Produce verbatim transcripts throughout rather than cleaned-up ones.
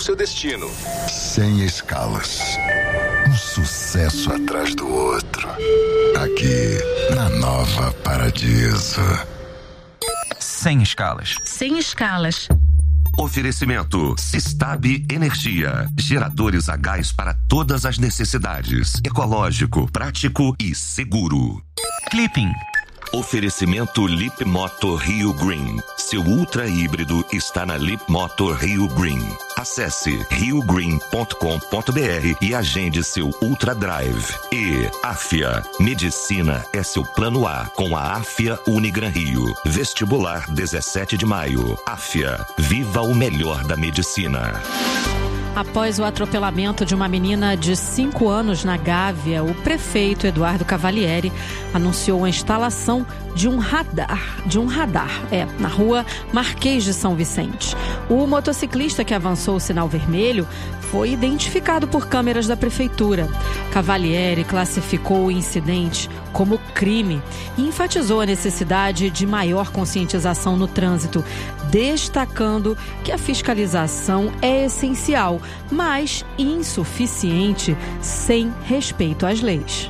ao seu destino. Sem escalas. Um sucesso atrás do outro. Aqui, na Nova Paradiso. Sem escalas. Sem escalas. Oferecimento Sistab Energia. Geradores a gás para todas as necessidades. Ecológico, prático e seguro. Clipping. Oferecimento Lip Motor Rio Green. Seu ultra híbrido está na Lip Motor Rio Green. Acesse rio green ponto com ponto b r e agende seu Ultra Drive. E Afia. Medicina é seu plano A com a Afia Unigran Rio. Vestibular dezessete de maio. Afia. Viva o melhor da medicina. Após o atropelamento de uma menina de cinco anos na Gávea, o prefeito Eduardo Cavalieri anunciou a instalação de um radar, de um radar, é, na rua Marquês de São Vicente. O motociclista que avançou o sinal vermelho foi identificado por câmeras da prefeitura. Cavalieri classificou o incidente como crime e enfatizou a necessidade de maior conscientização no trânsito, destacando que a fiscalização é essencial, mas insuficiente sem respeito às leis.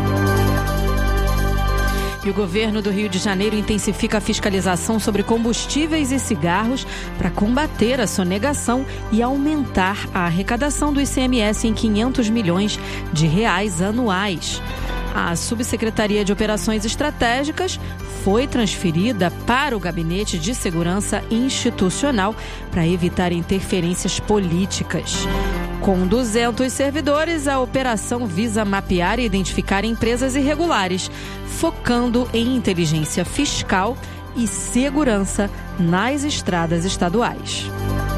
E o governo do Rio de Janeiro intensifica a fiscalização sobre combustíveis e cigarros para combater a sonegação e aumentar a arrecadação do I C M S em quinhentos milhões de reais anuais. A Subsecretaria de Operações Estratégicas foi transferida para o Gabinete de Segurança Institucional para evitar interferências políticas. Com duzentos servidores, a operação visa mapear e identificar empresas irregulares, focando em inteligência fiscal e segurança nas estradas estaduais.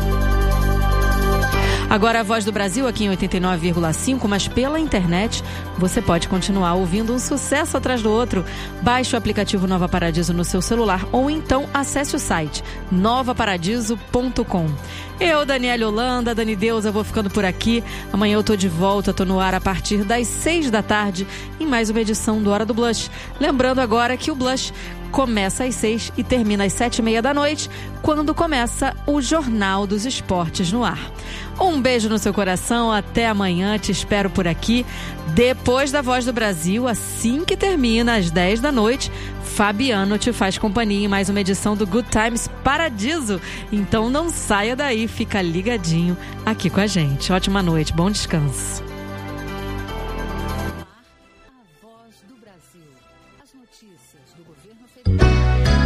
Agora a Voz do Brasil aqui em oitenta e nove vírgula cinco, mas pela internet você pode continuar ouvindo um sucesso atrás do outro. Baixe o aplicativo Nova Paradiso no seu celular ou então acesse o site nova paradiso ponto com. Eu, Daniela Holanda, Dani Deus, eu vou ficando por aqui. Amanhã eu tô de volta, tô no ar a partir das seis da tarde em mais uma edição do Hora do Blush. Lembrando agora que o Blush começa às seis e termina às sete e meia da noite, quando começa o Jornal dos Esportes no ar. Um beijo no seu coração, até amanhã, te espero por aqui. Depois da Voz do Brasil, assim que termina, às dez da noite, Fabiano te faz companhia em mais uma edição do Good Times Paradiso. Então não saia daí, fica ligadinho aqui com a gente. Ótima noite, bom descanso.